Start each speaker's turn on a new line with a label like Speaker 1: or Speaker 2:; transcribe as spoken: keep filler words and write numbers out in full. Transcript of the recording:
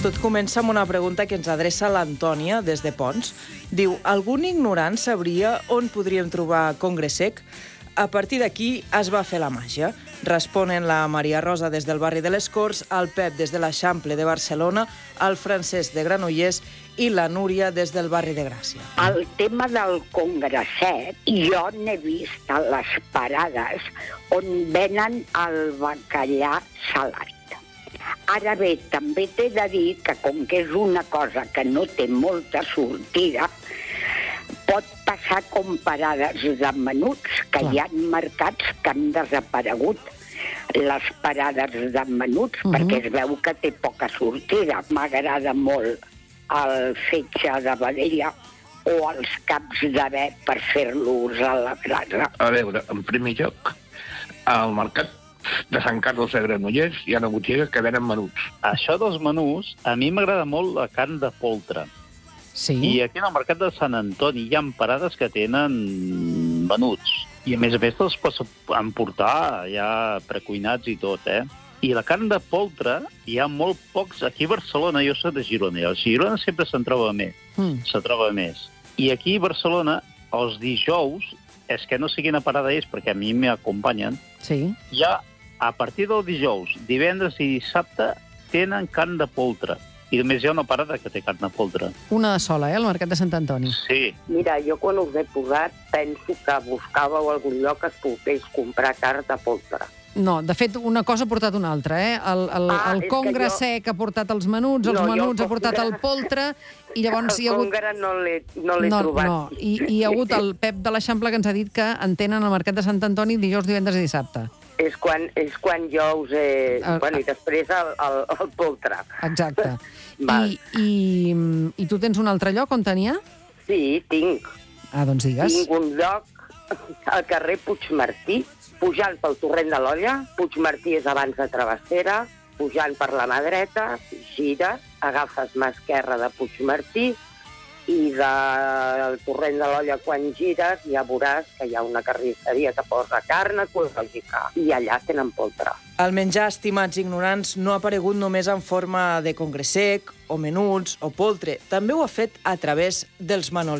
Speaker 1: Tot comença amb una pregunta que ens adreça l'Antònia des de Pons. Diu, algun ignorant sabria on podríem trobar Congressec? A partir d'aquí es va fer la màgia. Responen la Maria Rosa des del barri de les Corts, el Pep des de l'Eixample de Barcelona, el Francesc de Granollers i la Núria des del barri de Gràcia.
Speaker 2: El tema del Congressec, jo n'he vist a les parades on venen el bacallà salat. Ara bé, també t'he de dir que com que és una cosa que no té molta sortida, pot passar com parades de menuts, que Clar. Hi ha mercats que han desaparegut les parades de menuts, uh -huh. perquè es veu que té poca sortida. M'agrada molt el fetge de vedella o els caps de bé per fer-los a la brasa.
Speaker 3: A veure, en primer lloc, al mercat de Sant Carles de Granollers hi ha una botiga que venen menuts.
Speaker 4: Això dels menús, a mi m'agrada molt la carn de poltre.
Speaker 1: Sí.
Speaker 4: I aquí en el mercat de Sant Antoni hi ha parades que tenen menuts. I a més a més te'ls pots emportar ja precuinats i tot, eh? I la carn de poltre hi ha molt pocs. Aquí a Barcelona, jo soc de Girona, i a Girona sempre se'n troba més. Mm. Se troba més. I aquí a Barcelona, els dijous, és que no sé quina parada és, perquè a mi m'acompanyen,
Speaker 1: sí.
Speaker 4: Hi ha, a partir del dijous, divendres i dissabte, tenen carn de poltre. I només hi ha una parada que té carn de poltre.
Speaker 1: Una sola, eh, al mercat de Sant Antoni.
Speaker 4: Sí.
Speaker 5: Mira, jo quan us he posat penso que buscàveu algun lloc que es pogués comprar carn de poltre.
Speaker 1: No, de fet, una cosa ha portat una altra, eh? El, el,
Speaker 5: ah,
Speaker 1: el Congressec jo... ha portat els menuts, els
Speaker 5: no,
Speaker 1: menuts
Speaker 5: jo,
Speaker 1: ha portat el poltre, i llavors hi ha hagut...
Speaker 5: El Congre no l'he no no, trobat.
Speaker 1: No, i hi ha hagut el Pep de l'Eixample que ens ha dit que en tenen al mercat de Sant Antoni dijous, divendres i dissabte.
Speaker 5: És quan, és quan jo us he... Uh, bueno, i després el, el, el poltre.
Speaker 1: Exacte. I, i, I tu tens un altre lloc on tenia?
Speaker 5: Sí, tinc.
Speaker 1: Ah, doncs digues.
Speaker 5: Tinc un lloc al carrer Puigmartí, pujant pel torrent de l'Olla. Puigmartí és abans de Travessera, pujant per la mà dreta, gires, agafes mà esquerra de Puigmartí i del torrent de l'Olla quan gires ja veuràs que hi ha una carnisseria que posa carn ecològica i allà tenen poltre.
Speaker 1: El menjar, estimats ignorants, no ha aparegut només en forma de congressec, o menuts, o poltre. També ho ha fet a través dels manolits.